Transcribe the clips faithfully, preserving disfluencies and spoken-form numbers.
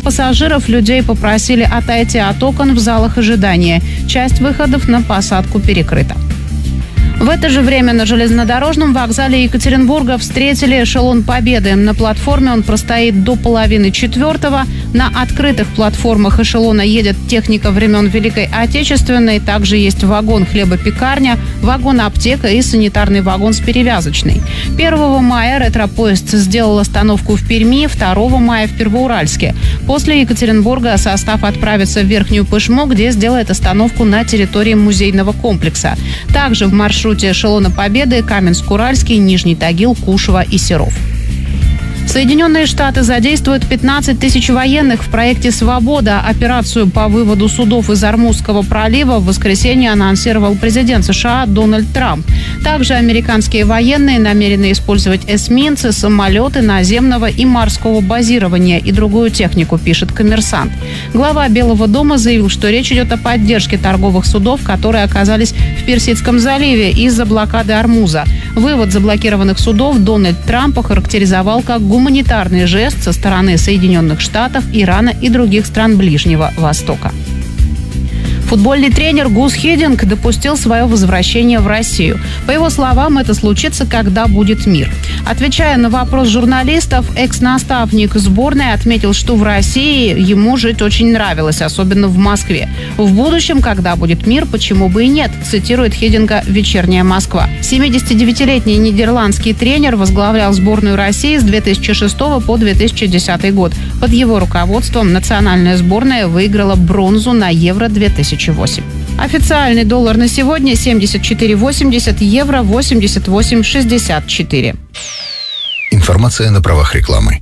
пассажиров людей попросили отойти от окон в залах ожидания. Часть выходов на посадку перекрыта. В это же время на железнодорожном вокзале Екатеринбурга встретили эшелон Победы. На платформе он простоит до половины четвертого. На открытых платформах эшелона едет техника времен Великой Отечественной. Также есть вагон хлебопекарня, вагон аптека и санитарный вагон с перевязочной. первого мая ретро-поезд сделал остановку в Перми, второго мая в Первоуральске. После Екатеринбурга состав отправится в Верхнюю Пышму, где сделает остановку на территории музейного комплекса. Также в маршруте эшелона Победы Каменск-Уральский, Нижний Тагил, Кушево и Серов. Соединенные Штаты задействуют пятнадцать тысяч военных в проекте «Свобода». Операцию по выводу судов из Ормузского пролива в воскресенье анонсировал президент США Дональд Трамп. Также американские военные намерены использовать эсминцы, самолеты наземного и морского базирования и другую технику, пишет «Коммерсант». Глава Белого дома заявил, что речь идет о поддержке торговых судов, которые оказались в Персидском заливе из-за блокады Ормуза. Вывод заблокированных судов Дональд Трамп охарактеризовал как гуманитарный жест со стороны Соединенных Штатов, Ирана и других стран Ближнего Востока. Футбольный тренер Гус Хиддинк допустил свое возвращение в Россию. По его словам, это случится, когда будет мир. Отвечая на вопрос журналистов, экс-наставник сборной отметил, что в России ему жить очень нравилось, особенно в Москве. В будущем, когда будет мир, почему бы и нет, цитирует Хиддинка «Вечерняя Москва». семидесятидевятилетний нидерландский тренер возглавлял сборную России с две тысячи шестого по две тысячи десятый год. Под его руководством национальная сборная выиграла бронзу на Евро две тысячи восемь. Официальный доллар на сегодня семьдесят четыре восемьдесят, евро восемьдесят восемь шестьдесят четыре. Информация на правах рекламы.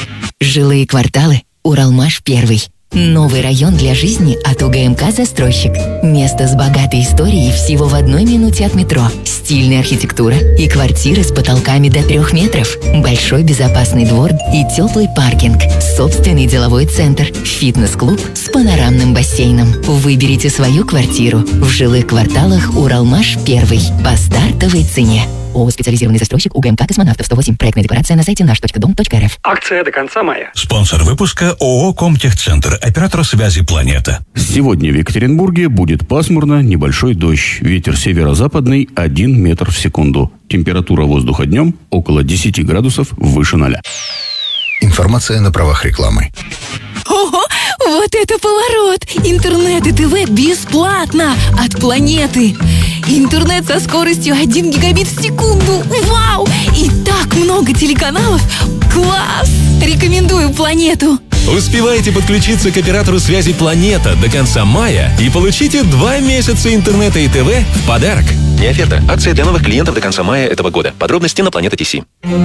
Жилые кварталы «Уралмаш первый». Новый район для жизни от УГМК «Застройщик». Место с богатой историей всего в одной минуте от метро. Стильная архитектура и квартиры с потолками до трех метров. Большой безопасный двор и теплый паркинг. Собственный деловой центр. Фитнес-клуб с панорамным бассейном. Выберите свою квартиру в жилых кварталах «Уралмаш первый» по стартовой цене. ООО «Специализированный застройщик», УГМК «Космонавтов сто восемь». Проектная декларация на сайте наш точка дом точка эр эф. Акция до конца мая. Спонсор выпуска ООО «Комтехцентр», оператор связи «Планета». Сегодня в Екатеринбурге будет пасмурно, небольшой дождь. Ветер северо-западный один метр в секунду. Температура воздуха днем около десять градусов выше ноля. Информация на правах рекламы. Ого, вот это поворот! Интернет и ТВ бесплатно от «Планеты». Интернет со скоростью один гигабит в секунду. Вау! И так много телеканалов. Класс! Рекомендую «Планету». Успевайте подключиться к оператору связи «Планета» до конца мая и получите два месяца интернета и ТВ в подарок. Не оферта. Акция для новых клиентов до конца мая этого года. Подробности на Планета ТС.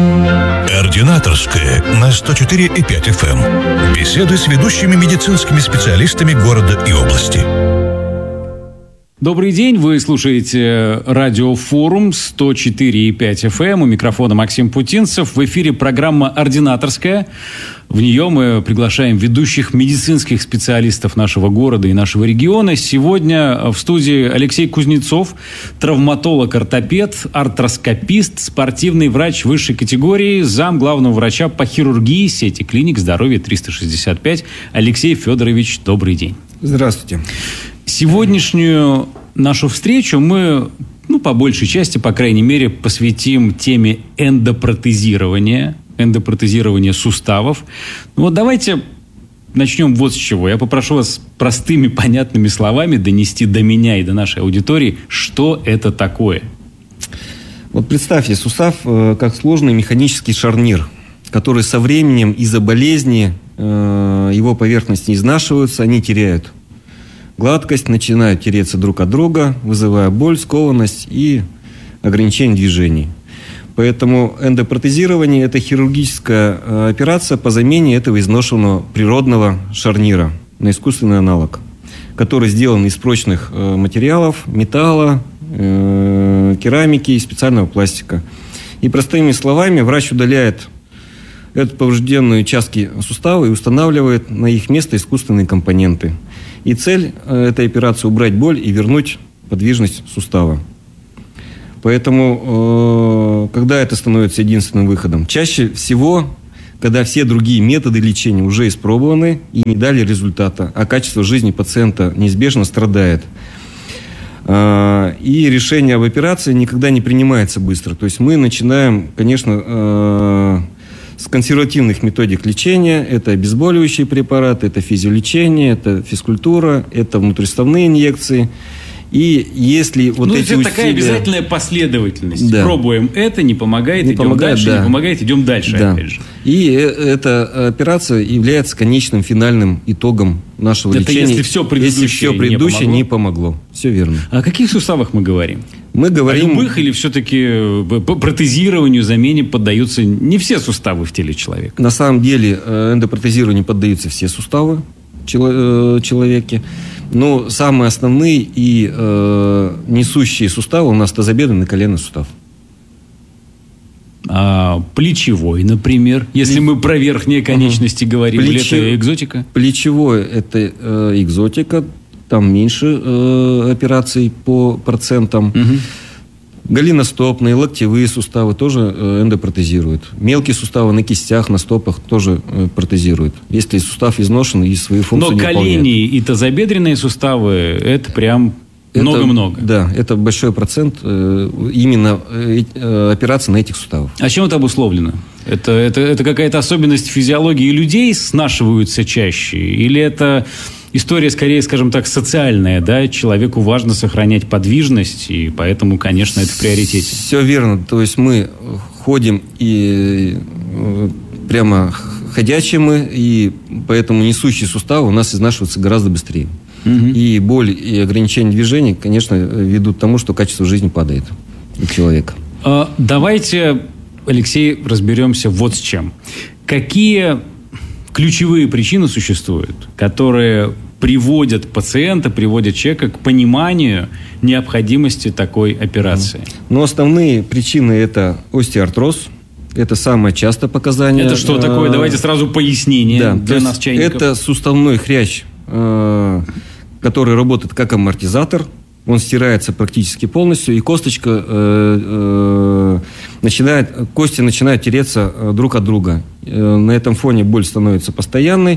Ординаторская на сто четыре и пять эф эм. Беседы с ведущими медицинскими специалистами города и области. Добрый день, вы слушаете радиофорум сто четыре и пять эф эм. У микрофона Максим Путинцев. В эфире программа «Ординаторская». В нее мы приглашаем ведущих медицинских специалистов нашего города и нашего региона. Сегодня в студии Алексей Кузнецов, травматолог-ортопед, артроскопист, спортивный врач высшей категории, зам главного врача по хирургии сети клиник «Здоровье триста шестьдесят пять». Алексей Федорович, добрый день. Здравствуйте. Сегодняшнюю нашу встречу мы, ну, по большей части, по крайней мере, посвятим теме эндопротезирования, эндопротезирования суставов. Ну, вот давайте начнем вот с чего. Я попрошу вас простыми, понятными словами донести до меня и до нашей аудитории, что это такое. Вот представьте сустав э, как сложный механический шарнир, который со временем из-за болезни э, его поверхности изнашиваются, они теряют гладкость, начинают тереться друг от друга, вызывая боль, скованность и ограничение движений. Поэтому эндопротезирование – это хирургическая операция по замене этого изношенного природного шарнира на искусственный аналог, который сделан из прочных материалов, металла, керамики и специального пластика. И простыми словами, врач удаляет эту поврежденные участки сустава и устанавливает на их место искусственные компоненты. И цель этой операции – убрать боль и вернуть подвижность сустава. Поэтому, когда это становится единственным выходом? Чаще всего, когда все другие методы лечения уже испробованы и не дали результата, а качество жизни пациента неизбежно страдает. И решение об операции никогда не принимается быстро. То есть мы начинаем, конечно, с консервативных методик лечения. Это обезболивающие препараты, это физиолечение, это физкультура, это внутриставные инъекции. И если вот ну, эти это усилия... такая обязательная последовательность. Да. Пробуем это, не помогает, не идем помогает, дальше, да. не помогает, идем дальше, да. опять же. И эта операция является конечным финальным итогом нашего это лечения. если все предыдущее, если все предыдущее не помогло. не помогло. Все верно. О каких суставах мы говорим? Мы говорим... О любых или все-таки по протезированию, замене поддаются не все суставы в теле человека? На самом деле эндопротезированию поддаются все суставы в человеке. Но самые основные и э, несущие суставы у нас тазобедренный и коленный сустав. А плечевой, например, если мы про верхние конечности угу. говорим, Плечев... или это экзотика? Плечевой – это э, экзотика, там меньше э, операций по процентам. Угу. Голеностопные, локтевые суставы тоже эндопротезируют. Мелкие суставы на кистях, на стопах тоже протезируют. Если сустав изношен и свои функции Но не выполняет. Но колени и тазобедренные суставы – это прям много-много. Да, это большой процент именно операций на этих суставах. А чем это обусловлено? Это, это, это какая-то особенность физиологии людей снашиваются чаще? Или это... история, скорее, скажем так, социальная, да, человеку важно сохранять подвижность, и поэтому, конечно, это в приоритете. Все верно, то есть мы ходим и прямо ходячие мы, и поэтому несущие суставы у нас изнашиваются гораздо быстрее. Угу. И боль, и ограничение движений, конечно, ведут к тому, что качество жизни падает у человека. А, давайте, Алексей, разберемся вот с чем. Какие... ключевые причины существуют, которые приводят пациента, приводят человека к пониманию необходимости такой операции? Ну, основные причины – это остеоартроз. Это самое частое показание. Это что такое? Давайте сразу пояснение да, для нас, чайников. Это суставной хрящ, который работает как амортизатор. Он стирается практически полностью, и косточка э, э, начинает, кости начинают тереться друг от друга. Э, на этом фоне боль становится постоянной.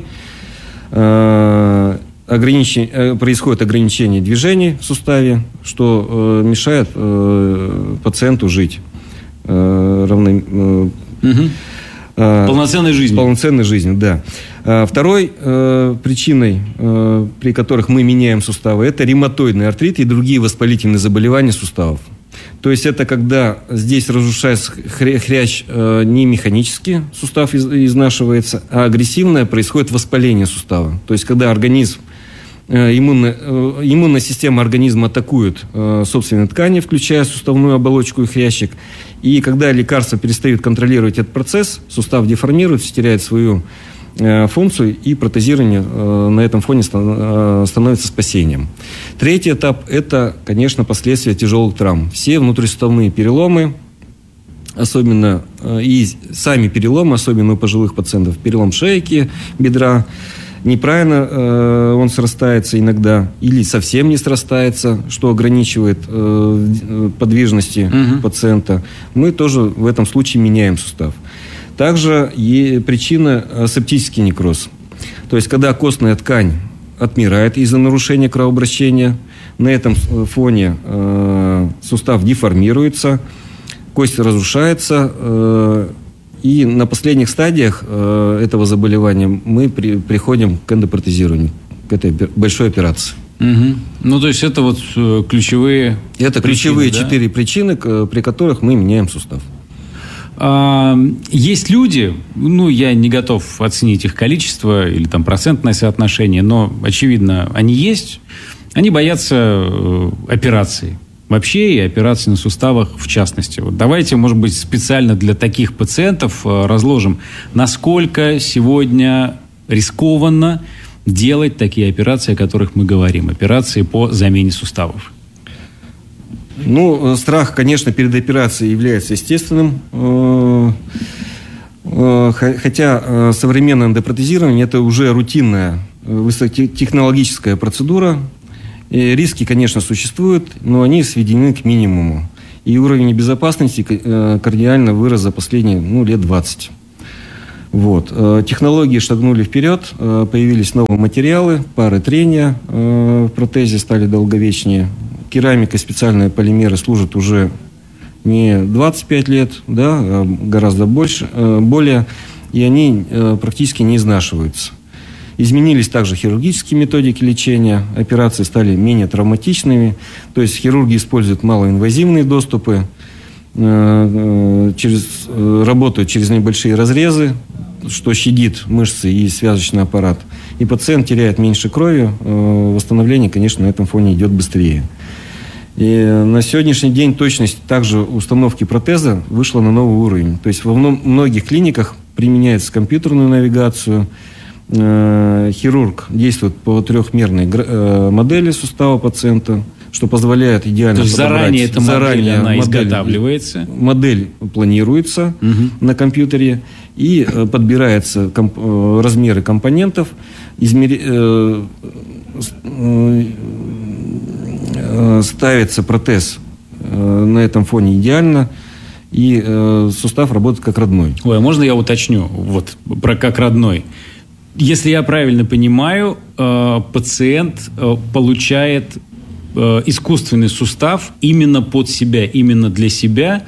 Э, ограничение, э, происходит ограничение движений в суставе, что э, мешает э, пациенту жить э, равно, э, угу. э, полноценной жизнью. Полноценной жизнью, да. Второй э, причиной, э, при которых мы меняем суставы, это ревматоидный артрит и другие воспалительные заболевания суставов. То есть это когда здесь разрушается хрящ э, не механически, сустав из, изнашивается, а агрессивное происходит воспаление сустава. То есть когда организм, э, иммунная, э, иммунная система организма атакует э, собственные ткани, включая суставную оболочку и хрящик, и когда лекарства перестают контролировать этот процесс, сустав деформируется, теряет свою функцию, и протезирование э, на этом фоне ста- э, становится спасением. Третий этап – это, конечно, последствия тяжелых травм. Все внутрисуставные переломы, особенно э, и сами переломы, особенно у пожилых пациентов, перелом шейки, бедра, неправильно э, он срастается иногда или совсем не срастается, что ограничивает э, подвижности угу. пациента. Мы тоже в этом случае меняем сустав. Также и причина септический некроз. То есть, когда костная ткань отмирает из-за нарушения кровообращения, на этом фоне э, сустав деформируется, кость разрушается, э, и на последних стадиях э, этого заболевания мы при, приходим к эндопротезированию, к этой большой операции. Угу. Ну, то есть, это вот ключевые Это причины, ключевые да? четыре причины, при которых мы меняем сустав. Есть люди, ну, я не готов оценить их количество или там процентное соотношение, но, очевидно, они есть. Они боятся операций вообще и операций на суставах в частности. Вот давайте, может быть, специально для таких пациентов разложим, насколько сегодня рискованно делать такие операции, о которых мы говорим. Операции по замене суставов. Ну, страх, конечно, перед операцией является естественным. Хотя современное эндопротезирование – это уже рутинная высокотехнологическая процедура. И риски, конечно, существуют, но они сведены к минимуму. И уровень безопасности кардинально вырос за последние ну, лет двадцать. Вот. Технологии шагнули вперед, появились новые материалы, пары трения в протезе стали долговечнее. Керамика, специальные полимеры служат уже не двадцать пять лет, да, а гораздо больше, более, и они практически не изнашиваются. Изменились также хирургические методики лечения, операции стали менее травматичными, то есть хирурги используют малоинвазивные доступы, через, работают через небольшие разрезы, что щадит мышцы и связочный аппарат. И пациент теряет меньше крови, восстановление, конечно, на этом фоне идет быстрее. И на сегодняшний день точность также установки протеза вышла на новый уровень. То есть во многих клиниках применяется компьютерную навигацию. Хирург действует по трехмерной модели сустава пациента, что позволяет идеально подобрать. Заранее эта заранее модель, она модель, изготавливается. Модель планируется угу. на компьютере и подбираются комп, размеры компонентов, измер, э, э, ставится протез э, на этом фоне идеально, и э, сустав работает как родной. Ой, а можно я уточню вот про как родной? Если я правильно понимаю, э, пациент э, получает э, искусственный сустав именно под себя, именно для себя,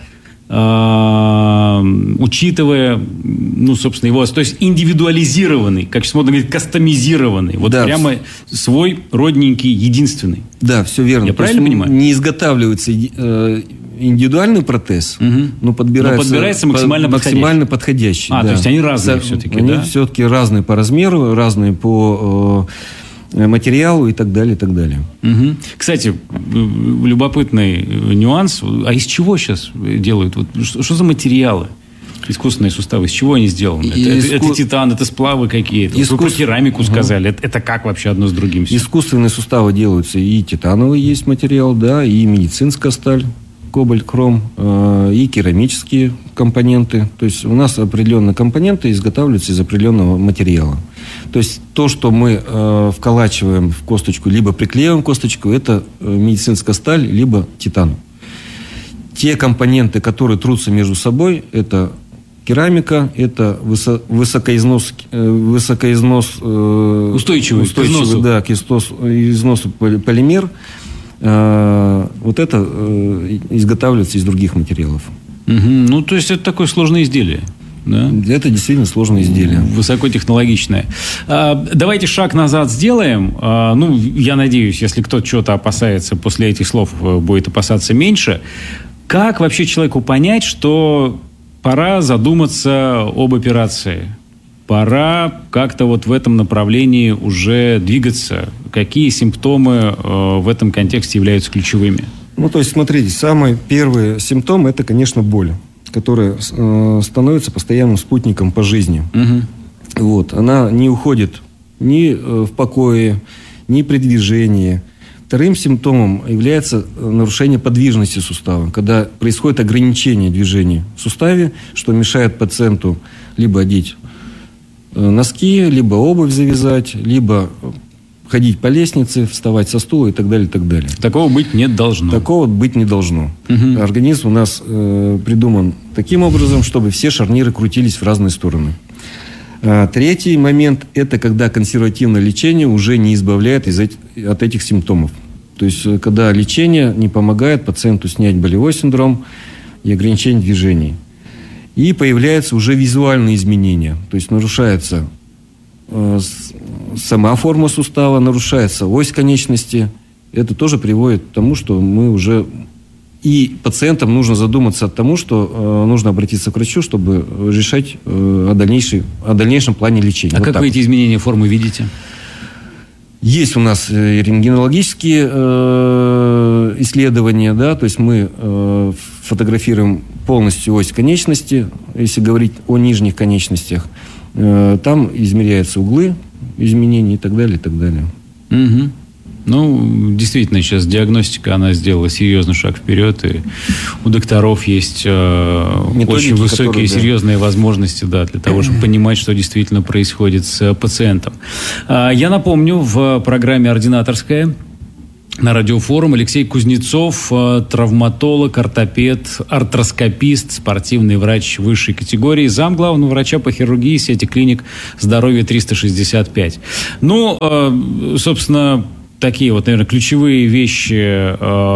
э, учитывая, ну, собственно, его, то есть индивидуализированный, как сейчас модно говорить, кастомизированный, вот да, прямо свой родненький, единственный. Да, все верно. Я то правильно понимаю? Не изготавливается э, индивидуальный протез, угу. но подбирается, но подбирается максимально, по, максимально подходящий. А, да. то есть они разные все-таки, они да? все-таки разные по размеру, разные по э, материалу и так далее, и так далее. Угу. Кстати, любопытный нюанс. А из чего сейчас делают? Вот, что, что за материалы? Искусственные суставы, из чего они сделаны? Это, иску... это, это титан, это сплавы какие-то. Искус... Вы про керамику угу. сказали. Это, это как вообще одно с другим? Все? Искусственные суставы делаются, и титановый есть материал, да, и медицинская сталь, кобальт, хром, э, и керамические компоненты. То есть у нас определенные компоненты изготавливаются из определенного материала. То есть то, что мы э, вколачиваем в косточку, либо приклеиваем косточку, это медицинская сталь, либо титан. Те компоненты, которые трутся между собой, это керамика, это высо, высокоизнос, высокоизнос э, устойчивый, устойчивый к износу. Да, к износу, износу полимер. Э, вот это э, изготавливается из других материалов. Угу. Ну, то есть это такое сложное изделие. Да? Это действительно сложное изделие. Высокотехнологичное. А, давайте шаг назад сделаем. А, ну, я надеюсь, если кто-то чего-то опасается, после этих слов будет опасаться меньше. Как вообще человеку понять, что пора задуматься об операции? Пора как-то вот в этом направлении уже двигаться? Какие симптомы э, в этом контексте являются ключевыми? Ну, то есть, смотрите, самый первый симптом – это, конечно, боль, которая э, становится постоянным спутником по жизни. Угу. Вот. Она не уходит ни э, в покое, ни при движении. Вторым симптомом является нарушение подвижности сустава, когда происходит ограничение движения в суставе, что мешает пациенту либо одеть носки, либо обувь завязать, либо ходить по лестнице, вставать со стула и так далее, и так далее. Такого быть не должно. Такого быть не должно. Угу. Организм у нас э, придуман таким образом, чтобы все шарниры крутились в разные стороны. А, третий момент – это когда консервативное лечение уже не избавляет из эти, от этих симптомов. То есть, когда лечение не помогает пациенту снять болевой синдром и ограничение движений. И появляются уже визуальные изменения. То есть, нарушается э, сама форма сустава, нарушается ось конечности. Это тоже приводит к тому, что мы уже... И пациентам нужно задуматься о том, что э, нужно обратиться к врачу, чтобы решать э, о, дальнейшей, о дальнейшем плане лечения. А вот как вы вот. эти изменения формы видите? Есть у нас э, рентгенологические э, исследования, да, то есть мы э, фотографируем полностью ось конечности, если говорить о нижних конечностях. Э, там измеряются углы изменений и так далее, и так далее. Угу. Ну, действительно, сейчас диагностика, она сделала серьезный шаг вперед, и у докторов есть э, очень высокие которые, и серьезные да. возможности, да, для того, чтобы понимать, что действительно происходит с пациентом. Э, я напомню, в программе «Ординаторская» на радиофорум. Алексей Кузнецов, травматолог, ортопед, артроскопист, спортивный врач высшей категории, зам главного врача по хирургии сети клиник «Здоровье триста шестьдесят пять». Ну, собственно, такие вот, наверное, ключевые вещи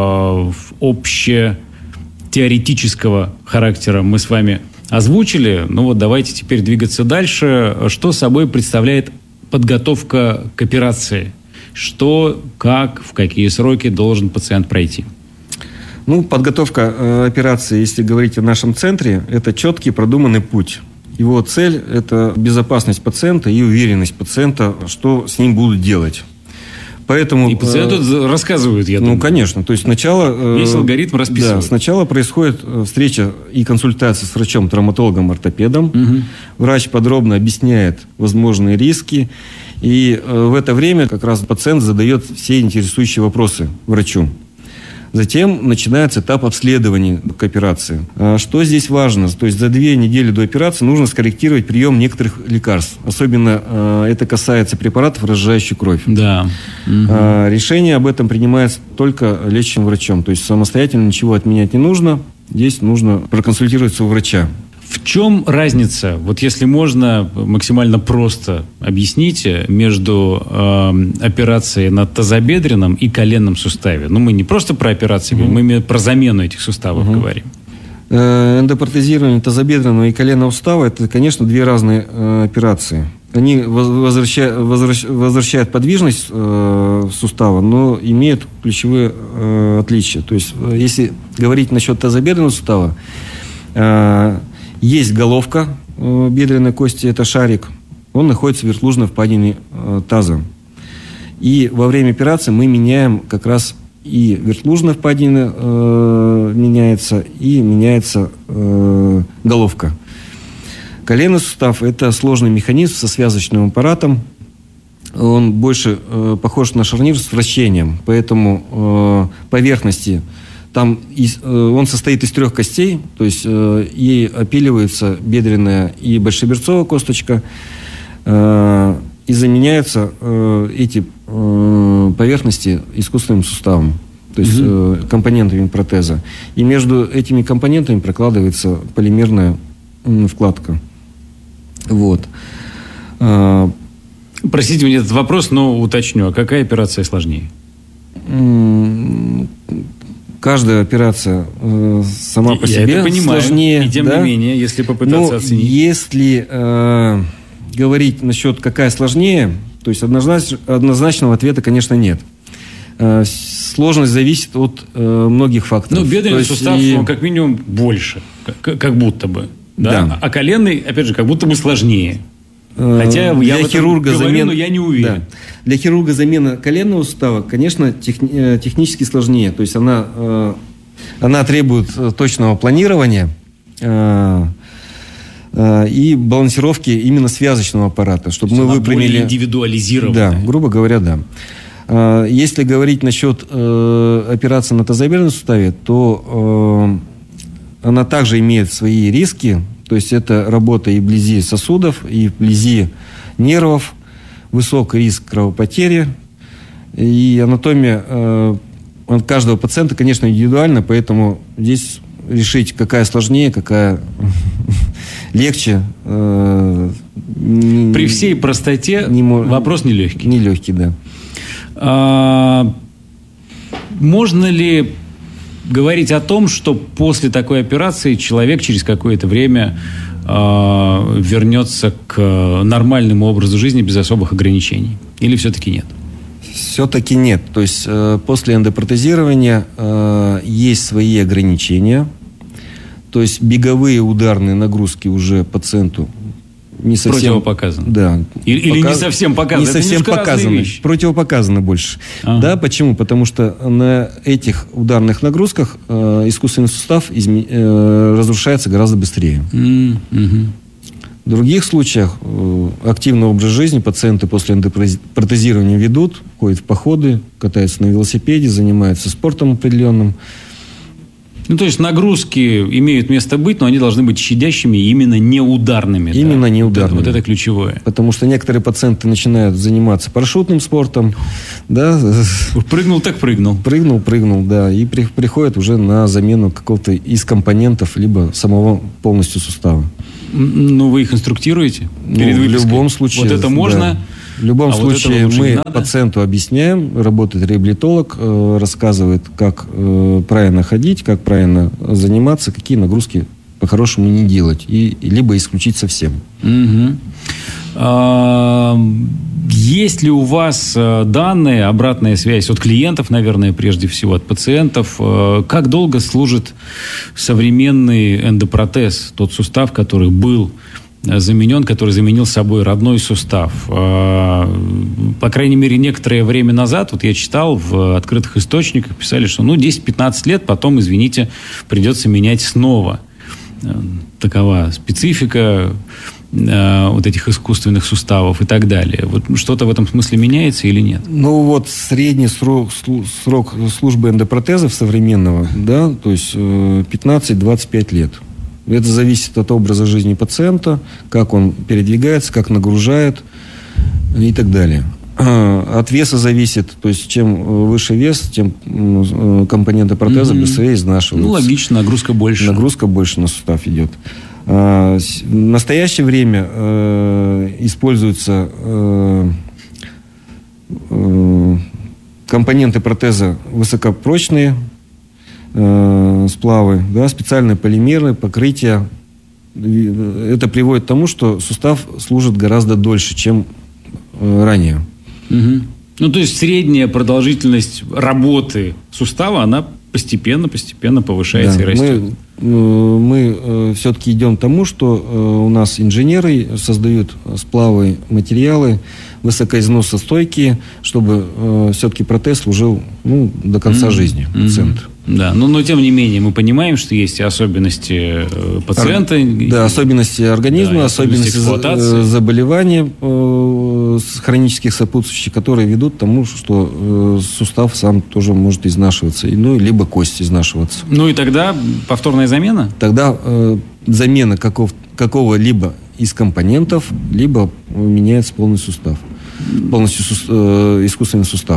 общетеоретического характера мы с вами озвучили. Ну вот давайте теперь двигаться дальше. Что собой представляет подготовка к операции? Что, как, в какие сроки должен пациент пройти? Ну, подготовка э, операции, если говорить о нашем центре, это четкий продуманный путь. Его цель – это безопасность пациента и уверенность пациента, что с ним будут делать. Поэтому, и пациенту э, рассказывают, я ну, думаю. Ну, конечно. То есть сначала... Э, Весь алгоритм расписывают. Да, сначала происходит встреча и консультация с врачом-травматологом, ортопедом. Угу. Врач подробно объясняет возможные риски. И э, в это время как раз пациент задает все интересующие вопросы врачу. Затем начинается этап обследования к операции. А что здесь важно? То есть за две недели до операции нужно скорректировать прием некоторых лекарств. Особенно э, это касается препаратов, разжижающих кровь. Да. А, решение об этом принимается только лечащим врачом. То есть самостоятельно ничего отменять не нужно. Здесь нужно проконсультироваться у врача. В чем разница, вот если можно максимально просто объясните, между э, операцией на тазобедренном и коленном суставе? Ну, мы не просто про операции, mm-hmm. мы именно про замену этих суставов mm-hmm. говорим. Э, эндопротезирование тазобедренного и коленного сустава – это, конечно, две разные э, операции. Они возвращают, возвращ, возвращают подвижность э, сустава, но имеют ключевые э, отличия. То есть, если говорить насчет тазобедренного сустава, э, есть головка э, бедренной кости, это шарик. Он находится в вертлужной впадине э, таза. И во время операции мы меняем как раз и вертлужная впадина э, меняется, и меняется э, головка. Коленный сустав – это сложный механизм со связочным аппаратом. Он больше э, похож на шарнир с вращением. Поэтому э, поверхности там из, э, он состоит из трех костей, то есть э, и опиливается бедренная и большеберцовая косточка, э, и заменяются э, эти э, поверхности искусственным суставом, то есть угу. э, компонентами протеза. И между этими компонентами прокладывается полимерная э, вкладка. Вот. Э, Простите мне этот вопрос, но уточню. А какая операция сложнее? Э, Каждая операция э, сама по Я себе это понимаю, сложнее. И тем да? не менее, если попытаться Но оценить. Если э, говорить насчет какая сложнее, то есть однозначно, однозначного ответа, конечно, нет. Э, сложность зависит от э, многих факторов. Ну, бедренный есть сустав, и... он как минимум больше, как, как будто бы. Да? Да. А коленный, опять же, как будто бы сложнее. Хотя для я хирурга говорю, замен... но я не уверен. Да. Для хирурга замена коленного сустава, конечно, тех... технически сложнее. То есть она, э, она требует точного планирования э, э, и балансировки именно связочного аппарата, чтобы мы выпрямили... более индивидуализирована. Да, грубо говоря, да. Э, если говорить насчет э, операции на тазобедренном суставе, то э, она также имеет свои риски. То есть это работа и вблизи сосудов, и вблизи нервов, высокий риск кровопотери. И анатомия э, каждого пациента, конечно, индивидуальна, поэтому здесь решить, какая сложнее, какая легче. Э, При всей простоте не, вопрос нелегкий. Нелегкий, да. А, можно ли говорить о том, что после такой операции человек через какое-то время э, вернется к нормальному образу жизни без особых ограничений? Или все-таки нет? Все-таки нет. То есть э, после эндопротезирования э, есть свои ограничения. То есть беговые ударные нагрузки уже пациенту не совсем... Противопоказаны. Да. Или, Показ... или не совсем показаны. Не совсем показаны. Противопоказаны больше. Ага. Да, почему? Потому что на этих ударных нагрузках э, искусственный сустав изме... э, разрушается гораздо быстрее. Mm-hmm. В других случаях э, активный образ жизни пациенты после эндопротезирования ведут, ходят в походы, катаются на велосипеде, занимаются спортом определенным. Ну, то есть нагрузки имеют место быть, но они должны быть щадящими и именно неударными. Именно да? неударными. Вот это, вот это ключевое. Потому что некоторые пациенты начинают заниматься парашютным спортом. Да? Прыгнул так прыгнул. Прыгнул, прыгнул, да. И при, приходят уже на замену какого-то из компонентов, либо самого полностью сустава. Ну, вы их инструктируете? Перед ну, выпиской? В любом случае. Вот это можно... Да. В любом а случае вот мы пациенту объясняем, работает реабилитолог, э, рассказывает, как э, правильно ходить, как правильно заниматься, какие нагрузки по-хорошему не делать, и, либо исключить совсем. Угу. А, есть ли у вас данные, обратная связь от клиентов, наверное, прежде всего от пациентов, как долго служит современный эндопротез, тот сустав, который был заменен, который заменил собой родной сустав? По крайней мере, некоторое время назад, вот я читал в открытых источниках, писали, что ну десять-пятнадцать лет, потом, извините, придется менять снова. Такова специфика вот этих искусственных суставов и так далее. Вот что-то в этом смысле меняется или нет? Ну вот средний срок, срок службы эндопротезов современного, да, то есть пятнадцать-двадцать пять лет. Это зависит от образа жизни пациента, как он передвигается, как нагружает и так далее. От веса зависит, то есть чем выше вес, тем компоненты протеза mm-hmm. быстрее изнашиваются. Ну, логично, нагрузка больше. Нагрузка больше на сустав идет. В настоящее время используются компоненты протеза высокопрочные, сплавы, да, специальные полимеры, покрытия. Это приводит к тому, что сустав служит гораздо дольше, чем ранее. Угу. Ну, то есть средняя продолжительность работы сустава, она постепенно-постепенно повышается да, и растет. Мы, мы все-таки идем к тому, что у нас инженеры создают сплавы, материалы высокоизносостойкие, чтобы все-таки протез служил ну, до конца mm-hmm. жизни пациента. Да, но, но тем не менее мы понимаем, что есть и особенности пациента. Ор... Да, особенности организма, да, особенности, особенности заболевания э, хронических сопутствующих, которые ведут к тому, что э, сустав сам тоже может изнашиваться, ну, либо кость изнашиваться. Ну и тогда повторная замена? Тогда э, замена каков, какого-либо из компонентов, либо меняется полный сустав. Полностью су, э, искусственный сустав.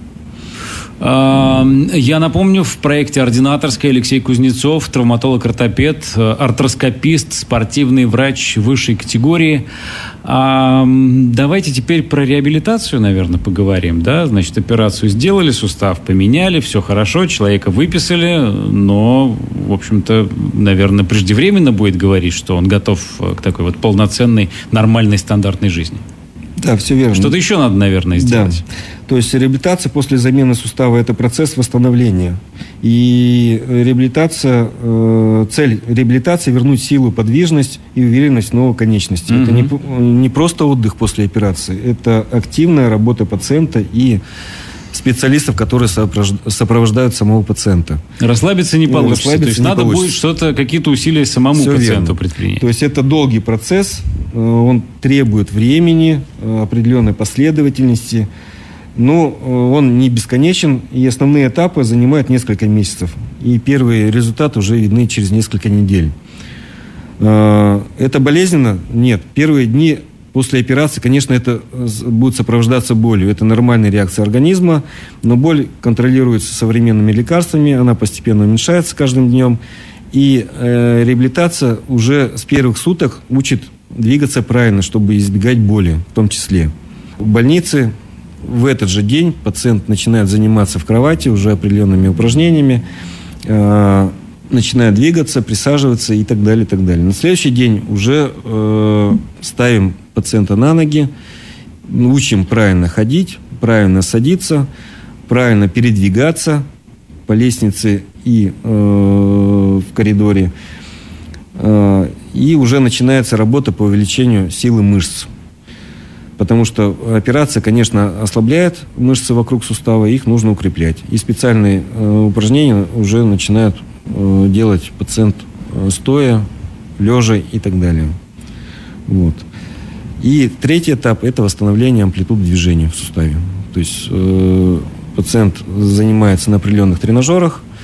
Я напомню, в проекте «Ординаторская» Алексей Кузнецов, травматолог-ортопед, артроскопист, спортивный врач высшей категории. Давайте теперь про реабилитацию, наверное, поговорим. Да? Значит, операцию сделали, сустав поменяли, все хорошо, человека выписали, но, в общем-то, наверное, преждевременно будет говорить, что он готов к такой вот полноценной, нормальной, стандартной жизни. Да, все верно. Что-то еще надо, наверное, сделать. Да. То есть реабилитация после замены сустава – это процесс восстановления. И реабилитация, э, цель реабилитации – вернуть силу, подвижность и уверенность в новой конечности. Mm-hmm. Это не, не просто отдых после операции, это активная работа пациента и специалистов, которые сопровождают самого пациента. Расслабиться не получится. Расслабиться То есть не надо получится. будет что-то, какие-то усилия самому Все пациенту верно. предпринять. То есть это долгий процесс, он требует времени, определенной последовательности, но он не бесконечен, и основные этапы занимают несколько месяцев. И первые результаты уже видны через несколько недель. Это болезненно? Нет. Первые дни после операции, конечно, это будет сопровождаться болью. Это нормальная реакция организма, но боль контролируется современными лекарствами, она постепенно уменьшается каждым днем. И э, реабилитация уже с первых суток учит двигаться правильно, чтобы избегать боли в том числе. В больнице в этот же день пациент начинает заниматься в кровати уже определенными упражнениями, э, начинает двигаться, присаживаться и так далее, и так далее. На следующий день уже э, ставим пациента на ноги, учим правильно ходить, правильно садиться, правильно передвигаться по лестнице и э, в коридоре. Э, и уже начинается работа по увеличению силы мышц. Потому что операция, конечно, ослабляет мышцы вокруг сустава, их нужно укреплять. И специальные э, упражнения уже начинают э, делать пациент э, стоя, лежа и так далее. Вот. И третий этап – это восстановление амплитуды движения в суставе. То есть э, пациент занимается на определенных тренажерах,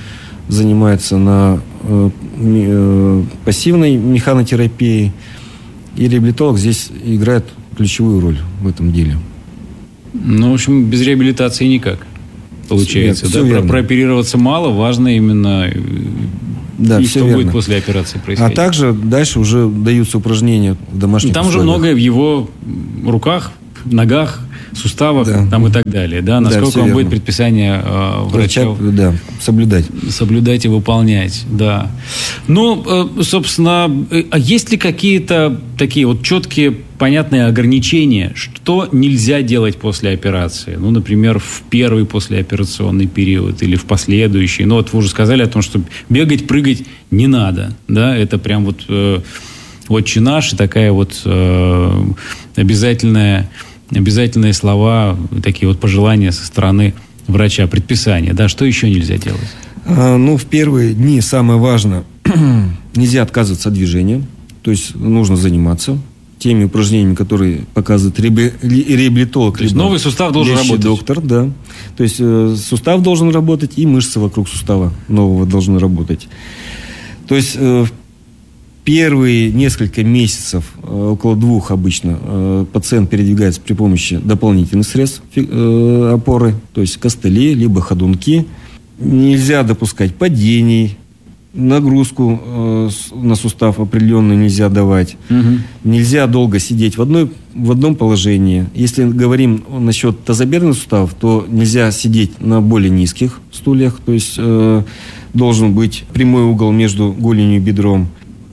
занимается на э, э, пассивной механотерапии. И реабилитолог здесь играет ключевую роль в этом деле. Ну, в общем, без реабилитации никак. Получается, все, да? все Про- прооперироваться мало, важно именно да, и все что верно. будет после операции происходить. А также дальше уже даются упражнения в домашних Там условиях. уже многое в его руках, ногах, суставах, да. там и так далее. Да? Насколько да, он верно. будет предписание э, врача, врача да, соблюдать. соблюдать и выполнять. Да. Ну, э, собственно, э, а есть ли какие-то такие вот четкие, понятные ограничения, что нельзя делать после операции? Ну, например, в первый послеоперационный период или в последующий. Ну, вот вы уже сказали о том, что бегать, прыгать не надо. Да? Это прям вот э, отче наш и такая вот э, обязательная... Обязательные слова, такие вот пожелания со стороны врача, предписания. Да, что еще нельзя делать? А, ну, в первые дни самое важное, нельзя отказываться от движения. То есть нужно заниматься теми упражнениями, которые показывает реабили- реабилитолог. То есть новый сустав должен работать. Доктор, да. То есть э, сустав должен работать, и мышцы вокруг сустава нового должны работать. То есть э, первые несколько месяцев, около двух обычно, пациент передвигается при помощи дополнительных средств опоры, то есть костыли, либо ходунки. Нельзя допускать падений, нагрузку на сустав определенную нельзя давать. Угу. Нельзя долго сидеть в, одной, в одном положении. Если говорим насчет тазобедренных суставов, то нельзя сидеть на более низких стульях, то есть э, должен быть прямой угол между голенью и бедром.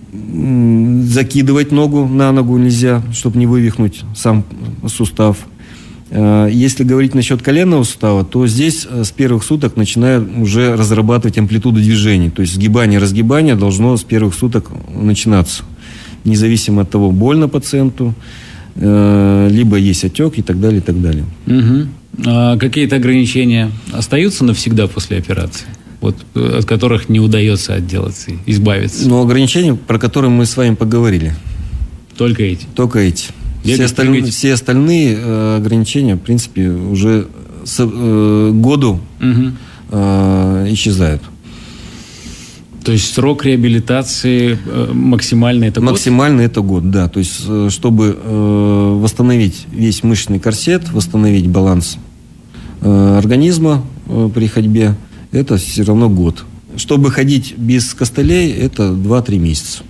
Закидывать ногу на ногу нельзя, чтобы не вывихнуть сам сустав. Если говорить насчет коленного сустава, то здесь с первых суток начинают уже разрабатывать амплитуду движений. То есть сгибание-разгибание должно с первых суток начинаться. Независимо от того, больно пациенту, либо есть отек и так далее, и так далее. Угу. А какие-то ограничения остаются навсегда после операции? Вот, от которых не удается отделаться, избавиться. Но ограничения, про которые мы с вами поговорили. Только эти? Только эти. Бегать, все, остальные, все остальные э, ограничения, в принципе, уже с э, году угу. э, исчезают. То есть срок реабилитации э, максимальный это год? Максимальный это год, да. То есть, э, чтобы э, восстановить весь мышечный корсет, восстановить баланс э, организма э, при ходьбе, это все равно год. Чтобы ходить без костылей, это два-три месяца.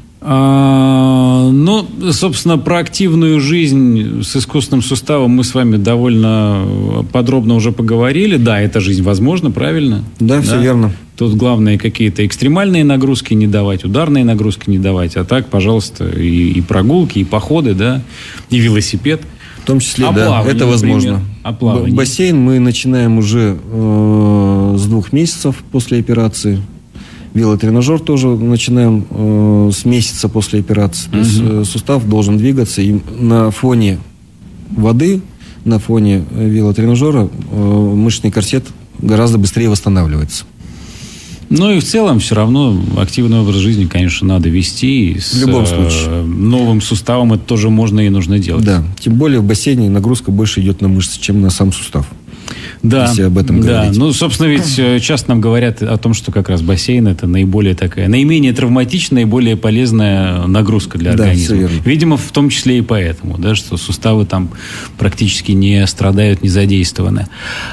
А, ну, собственно, про активную жизнь с искусственным суставом мы с вами довольно подробно уже поговорили. Да, эта жизнь возможна, правильно? Да, да? Все верно. Тут главное какие-то экстремальные нагрузки не давать, ударные нагрузки не давать. А так, пожалуйста, и, и прогулки, и походы, да, и велосипед. В том числе, а да, плавание, это возможно. А плавание? Бассейн мы начинаем уже э, с двух месяцев после операции. Велотренажер тоже начинаем э, с месяца после операции. То угу. есть э, сустав должен двигаться. И на фоне воды, на фоне велотренажера э, мышечный корсет гораздо быстрее восстанавливается. Ну и в целом все равно активный образ жизни, конечно, надо вести. С, в любом случае. Э, новым суставом это тоже можно и нужно делать. Да, тем более в бассейне нагрузка больше идет на мышцы, чем на сам сустав. Да, если об этом да. говорить. Ну, собственно, ведь часто нам говорят о том, что как раз бассейн это наиболее такая, наименее травматичная и более полезная нагрузка для да, организма. все верно. Видимо, в том числе и поэтому, да, что суставы там практически не страдают, не задействованы.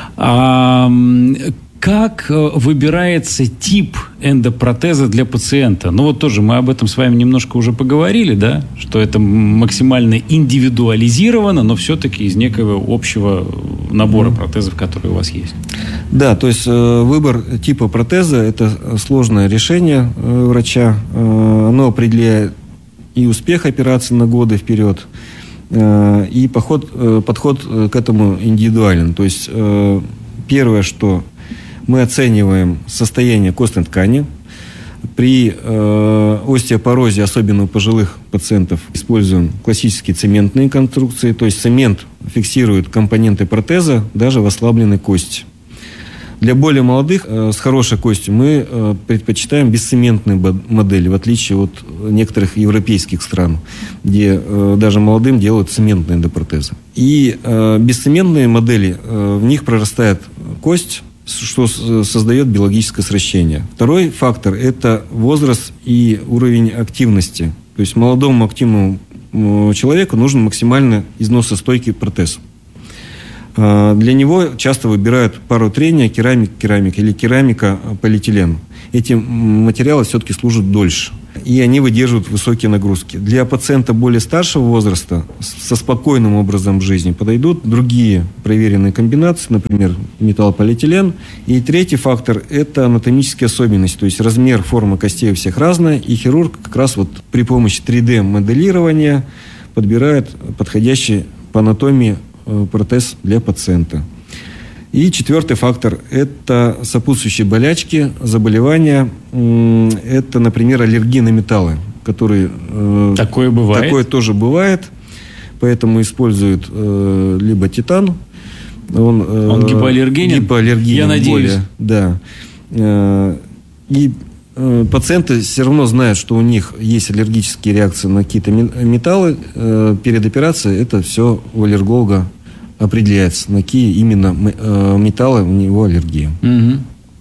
А как выбирается тип эндопротеза для пациента? Ну, вот тоже мы об этом с вами немножко уже поговорили, да, что это максимально индивидуализировано, но все-таки из некого общего набора протезов, которые у вас есть. Да, то есть э, выбор типа протеза – это сложное решение э, врача. Э, оно определяет и успех операции на годы вперед, э, и подход, э, подход к этому индивидуален. То есть э, первое, что мы оцениваем состояние костной ткани. При э, остеопорозе, особенно у пожилых пациентов, используем классические цементные конструкции. То есть цемент фиксирует компоненты протеза даже в ослабленной кости. Для более молодых, э, с хорошей костью, мы э, предпочитаем бесцементные модели, в отличие от некоторых европейских стран, где э, даже молодым делают цементные эндопротезы. И э, бесцементные модели, э, в них прорастает кость, что создает биологическое сращение. Второй фактор – это возраст и уровень активности. То есть молодому активному человеку нужен максимально износостойкий протез. Для него часто выбирают пару трения керамик-керамик или керамика-полиэтилен. Эти материалы все-таки служат дольше, и они выдерживают высокие нагрузки. Для пациента более старшего возраста со спокойным образом жизни подойдут другие проверенные комбинации, например, металлополиэтилен. И третий фактор – это анатомические особенности, то есть размер, форма костей у всех разная, и хирург как раз вот при помощи три дэ-моделирования подбирает подходящий по анатомии протез для пациента. И четвертый фактор – это сопутствующие болячки, заболевания. Это, например, аллергия на металлы, которые… Такое бывает? Такое тоже бывает. Поэтому используют либо титан. Он, он гипоаллергенен? Гипоаллергенен. Я надеюсь. Более, да. И пациенты все равно знают, что у них есть аллергические реакции на какие-то металлы. Перед операцией это все у аллерголога определяется, на какие именно металлы у него аллергия. Угу.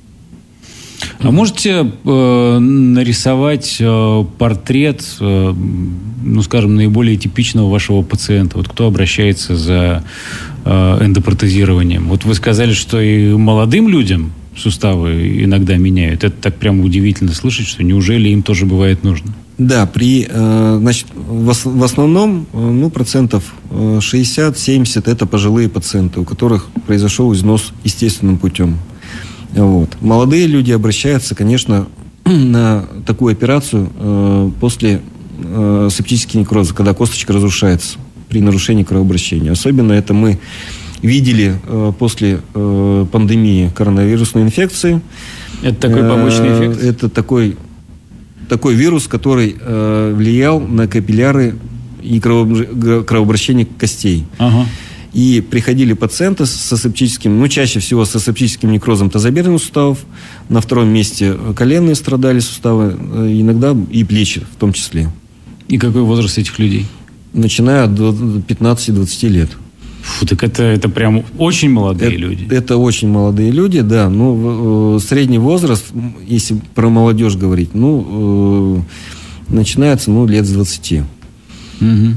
А можете э, нарисовать э, портрет, э, ну, скажем, наиболее типичного вашего пациента? Вот кто обращается за э, эндопротезированием? Вот вы сказали, что и молодым людям суставы иногда меняют. Это так прямо удивительно слышать, что неужели им тоже бывает нужно? Да, при, значит, в основном, ну, процентов шестьдесят-семьдесят это пожилые пациенты, у которых произошел износ естественным путем. Вот. Молодые люди обращаются, конечно, на такую операцию после септического некроза, когда косточка разрушается при нарушении кровообращения. Особенно это мы видели после пандемии коронавирусной инфекции. Это такой побочный эффект? Это такой... Такой вирус, который э, влиял на капилляры и кровообращение костей. Ага. И приходили пациенты с асептическим, ну, чаще всего с асептическим некрозом тазобедренных суставов. На втором месте коленные страдали суставы, иногда и плечи в том числе. И какой возраст этих людей? Начиная от пятнадцати-двадцати лет. Фу, так это, это прям очень молодые это, люди. Это очень молодые люди, да. Ну, средний возраст, если про молодежь говорить, ну, начинается, ну, лет с двадцати. Угу.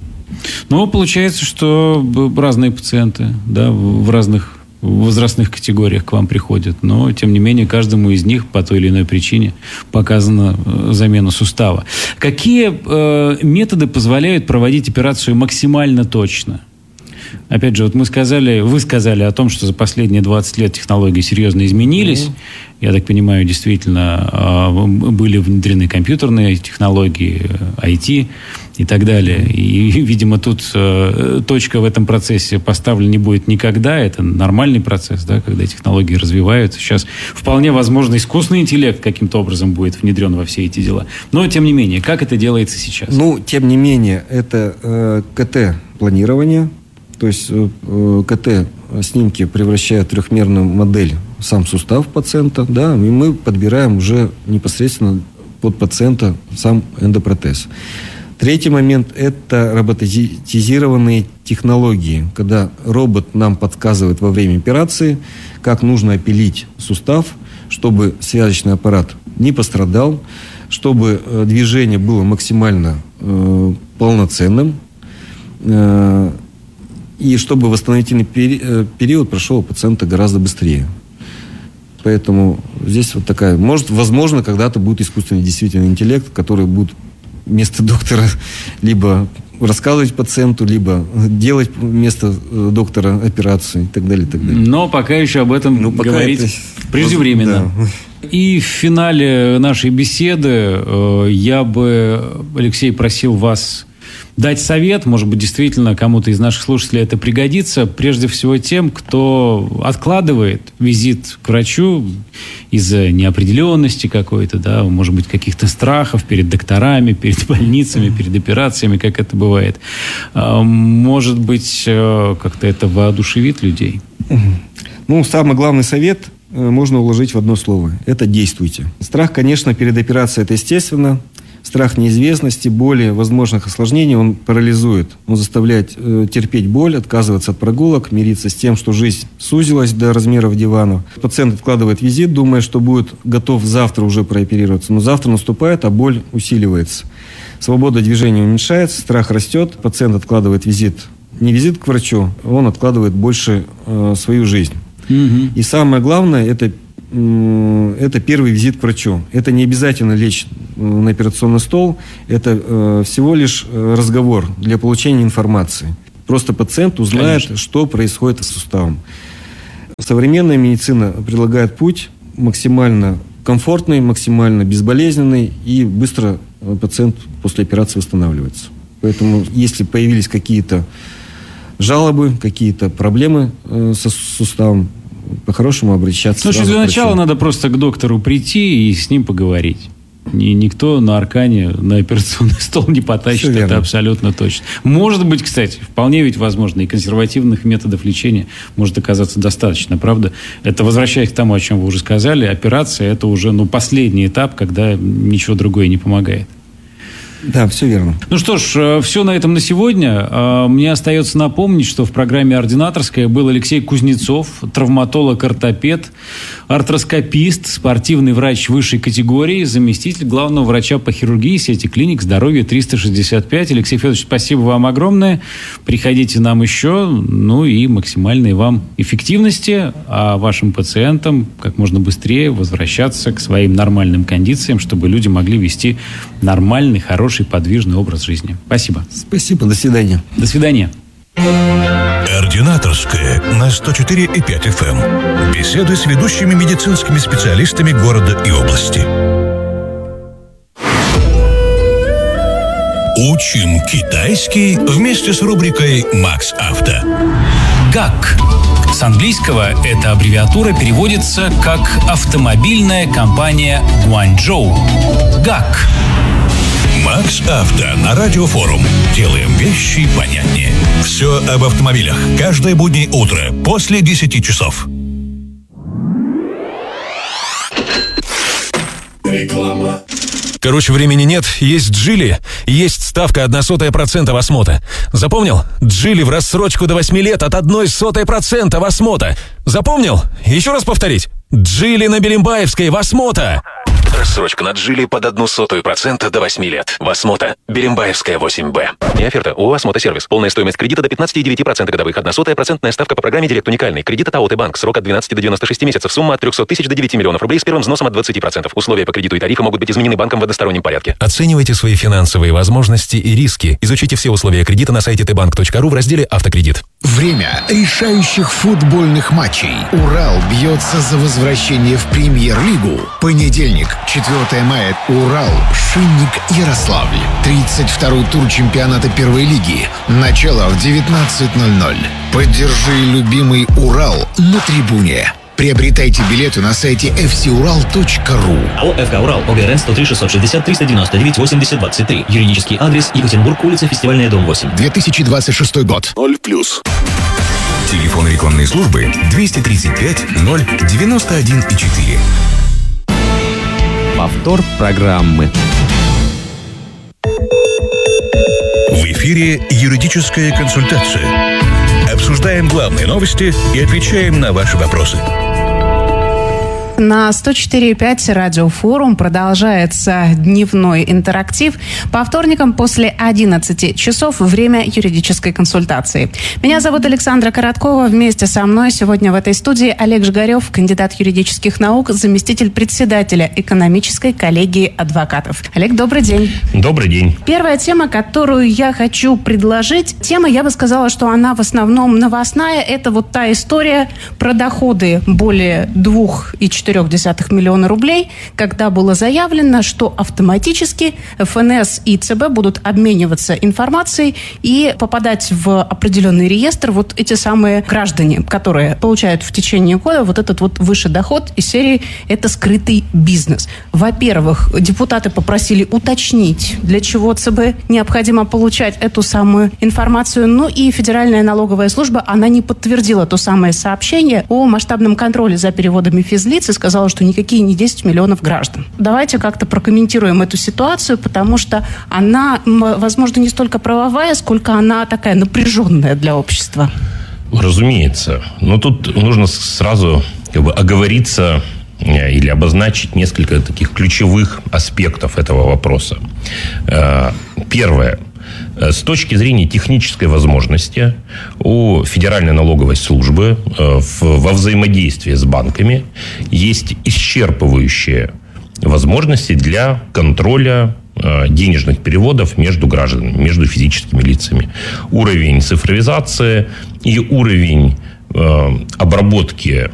Ну, получается, что разные пациенты, да, в разных возрастных категориях к вам приходят. Но, тем не менее, каждому из них по той или иной причине показана замена сустава. Какие э, методы позволяют проводить операцию максимально точно? Опять же, вот мы сказали, вы сказали о том, что за последние двадцать лет технологии серьезно изменились. Mm-hmm. Я так понимаю, действительно, были внедрены компьютерные технологии, ай ти и так далее. И, видимо, тут точка в этом процессе поставлена не будет никогда. Это нормальный процесс, да, когда технологии развиваются. Сейчас вполне возможно искусственный интеллект каким-то образом будет внедрен во все эти дела. Но, тем не менее, как это делается сейчас? Ну, тем не менее, это э, КТ-планирование. То есть КТ-снимки превращают в трехмерную модель сам сустав пациента, да, и мы подбираем уже непосредственно под пациента сам эндопротез. Третий момент – это роботизированные технологии, когда робот нам подсказывает во время операции, как нужно опилить сустав, чтобы связочный аппарат не пострадал, чтобы движение было максимально э, полноценным, э, и чтобы восстановительный период прошел у пациента гораздо быстрее. Поэтому здесь вот такая... Может, возможно, когда-то будет искусственный действительно интеллект, который будет вместо доктора либо рассказывать пациенту, либо делать вместо доктора операцию и так далее, и так далее. Но пока еще об этом ну, говорить это... преждевременно. Да. И в финале нашей беседы я бы, Алексей, просил вас дать совет, может быть, действительно кому-то из наших слушателей это пригодится, прежде всего тем, кто откладывает визит к врачу из-за неопределенности какой-то, да, может быть, каких-то страхов перед докторами, перед больницами, перед операциями, как это бывает. Может быть, как-то это воодушевит людей? Ну, самый главный совет можно уложить в одно слово. Это действуйте. Страх, конечно, перед операцией это естественно. Страх неизвестности, боли, возможных осложнений, он парализует. Он заставляет э, терпеть боль, отказываться от прогулок, мириться с тем, что жизнь сузилась до размеров дивана. Пациент откладывает визит, думая, что будет готов завтра уже прооперироваться. Но завтра наступает, а боль усиливается. Свобода движения уменьшается, страх растет. Пациент откладывает визит, не визит к врачу, он откладывает больше э, свою жизнь. Угу. И самое главное, это это первый визит к врачу. Это не обязательно лечь на операционный стол. Это э, всего лишь разговор для получения информации. Просто пациент узнает, Конечно. Что происходит с суставом. Современная медицина предлагает путь максимально комфортный, максимально безболезненный, и быстро пациент после операции восстанавливается. Поэтому, если появились какие-то жалобы, какие-то проблемы э, со суставом, по-хорошему обращаться. Слушай, для начала надо просто к доктору прийти и с ним поговорить. И никто на Аркане на операционный стол не потащит, это верно. Абсолютно точно. Может быть, кстати, вполне ведь возможно, и консервативных методов лечения может оказаться достаточно, правда? Это, возвращаясь к тому, о чем вы уже сказали, операция – это уже ну, последний этап, когда ничего другое не помогает. Да, все верно. Ну что ж, все на этом на сегодня. Мне остается напомнить, что в программе «Ординаторская» был Алексей Кузнецов, травматолог-ортопед, артроскопист, спортивный врач высшей категории, заместитель главного врача по хирургии сети клиник «Здоровье триста шестьдесят пять». Алексей Федорович, спасибо вам огромное. Приходите нам еще. Ну и максимальной вам эффективности, а вашим пациентам как можно быстрее возвращаться к своим нормальным кондициям, чтобы люди могли вести нормальный, хороший, подвижный образ жизни. Спасибо. Спасибо. До свидания. До свидания. Ординаторская на сто четыре и пять эф эм. Беседы с ведущими медицинскими специалистами города и области. Учим китайский вместе с рубрикой «Макс Авто». ГАК. С английского эта аббревиатура переводится как «Автомобильная компания Гуанчжоу». ГАК. Макс Авто на Радиофорум. Делаем вещи понятнее. Все об автомобилях. Каждое буднее утро после десяти часов. Реклама. Короче, времени нет, есть Джили, есть ставка одна сотая процента в осмота. Запомнил? Джили в рассрочку до восьми лет от одной сотой процента в осмота. Запомнил? Еще раз повторить. Джили на Берембаевской в осмота. Рассрочка на Джили под одну сотую процента до восьми лет. Восмота. Берембаевская восемь бэ. Не оферта. ООО «Осмота Сервис». Полная стоимость кредита до пятнадцать целых девять десятых процента годовых. одна сотая процентная ставка по программе «Директ уникальный». Кредит от АО «Т-банк». Срок от двенадцати до девяноста шести месяцев. Сумма от трехсот тысяч до девяти миллионов рублей с первым взносом от двадцати процентов. Условия по кредиту и тарифы могут быть изменены банком в одностороннем порядке. Оценивайте свои финансовые возможности и риски. Изучите все условия кредита на сайте тэ банк точка ру в разделе «Автокредит». Время решающих футбольных матчей. Урал бьется за возвращение в премьер-лигу. Понедельник, четвёртого мая. Урал, Шинник, Ярославль. тридцать второй тур чемпионата первой лиги. Начало в девятнадцать ноль ноль. Поддержи любимый Урал на трибуне. Приобретайте билеты на сайте эф си урал точка ру. АО «ФК Урал», ОГРН сто три шестьсот шестьдесят триста девяносто девять восемьдесят двадцать три. Юридический адрес: Екатеринбург, улица Фестивальная, дом восемь. две тысячи двадцать шестой год. ноль плюс. Телефон рекламной службы двести тридцать пять ноль девяносто один и четыре. Повтор программы. В эфире юридическая консультация. Обсуждаем главные новости и отвечаем на ваши вопросы. На сто четыре и пять Радиофорум продолжается дневной интерактив. По вторникам после одиннадцати часов время юридической консультации. Меня зовут Александра Короткова. Вместе со мной сегодня в этой студии Олег Жигарев, кандидат юридических наук, заместитель председателя экономической коллегии адвокатов. Олег, добрый день. Добрый день. Первая тема, которую я хочу предложить, тема, я бы сказала, что она в основном новостная. Это вот та история про доходы более двух и четырех десятых миллиона рублей, когда было заявлено, что автоматически эф эн эс и цэ бэ будут обмениваться информацией и попадать в определенный реестр вот эти самые граждане, которые получают в течение года вот этот вот высший доход из серии «это скрытый бизнес». Во-первых, депутаты попросили уточнить, для чего цэ бэ необходимо получать эту самую информацию. Ну и Федеральная налоговая служба, она не подтвердила то самое сообщение о масштабном контроле за переводами физлиц сказала, что никакие не десять миллионов граждан. Давайте как-то прокомментируем эту ситуацию, потому что она, возможно, не столько правовая, сколько она такая напряженная для общества. Разумеется. Но тут нужно сразу как бы оговориться или обозначить несколько таких ключевых аспектов этого вопроса. Первое. С точки зрения технической возможности у Федеральной налоговой службы во взаимодействии с банками есть исчерпывающие возможности для контроля денежных переводов между гражданами, между физическими лицами. Уровень цифровизации и уровень обработки